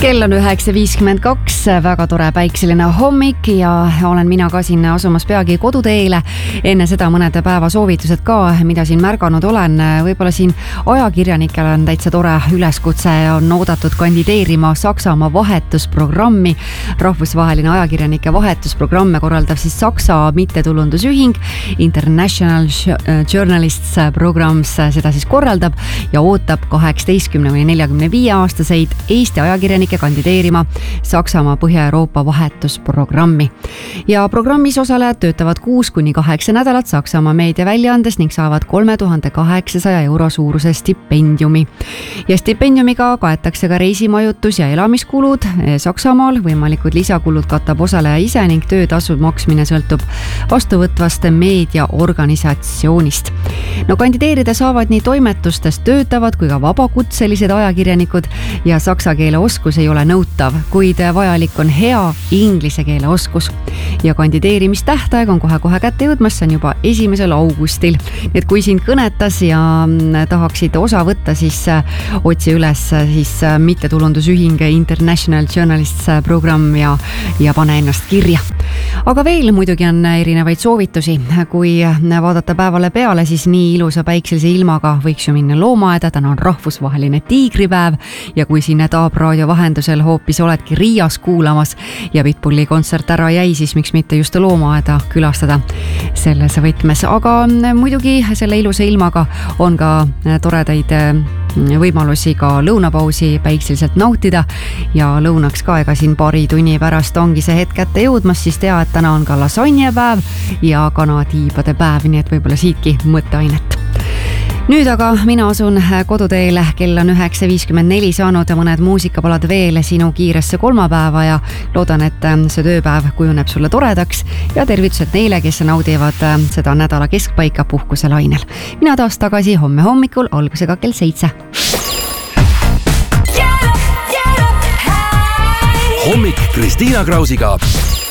Kell on 9.52, väga tore päikseline hommik ja olen mina ka siin asumas peagi koduteele. Enne seda mõned päevasoovitused ka, mida siin märganud olen. Võib-olla siin ajakirjanikel on täitsa tore üleskutse ja on oodatud kandideerima Saksamaa vahetusprogrammi. Rahvusvaheline ajakirjanike vahetusprogramme korraldab siis Saksa mittetulundusühing International Journalists Programs, seda siis korraldab ja ootab 18 või 45 aastaseid Eesti ajakirjanikke kandideerima Saksamaa Põhja-Euroopa vahetusprogrammi. Ja programmis osalejad töötavad 6-8 nädalat Saksamaa meediaväljaandes ning saavad 3800 euro suuruse stipendiumi. Ja stipendiumiga kaetakse ka reisimajutus ja elamiskulud Saksamaal. Võimalikud lisakulud katab osaleja ise ning töötasu maksmine sõltub vastuvõtvast meediaorganisatsioonist. No kandideerida saavad nii toimetustes töötavad kui ka vabakutselised ajakirjanikud ja saksa keele oskus ei ole nõutav, kuid vajalik on hea inglise keele oskus. Ja kandideerimistähtaeg on kohe kätte jõudmas, see on juba 1. augustil. Nii et kui sind kõnetas ja tahaksid osa võtta, siis otsi üles siis mittetulundusühing International Journalists Program ja pane ennast kirja. Aga veel muidugi on erinevaid soovitusi. Kui vaadata päevale peale, siis nii ilusa päikselise ilmaga võiks ju minna loomaaeda, täna on rahvusvaheline tiigripäev ja kui siin Taab raadio vahendusel hoopis oledki Riias kuulamas ja Pitbulli kontsert ära jäi, siis miks mitte just loomaaeda külastada selles võtmes. Aga muidugi selle ilusa ilmaga on ka toredaid võimalusi ka lõunapausi päikseliselt nautida ja lõunaks ka, ega siin paari tunni pärast ongi see hetk kätte jõudmas, siis tea, et täna on ka lasagnepäev ja kanatiibade päev, nii et võib-olla siitki mõtteainet. Nüüd aga mina asun koduteele, kell on 9.54 saanud ja mõned muusikapalad veel sinu kiiresse kolmapäeva ja loodan, et see tööpäev kujuneb sulle toredaks ja tervitused neile, kes naudivad seda nädala keskpaika puhkuselainel. Mina taas tagasi homme hommikul algusega kell 7. Hommik Kristiina Krausiga.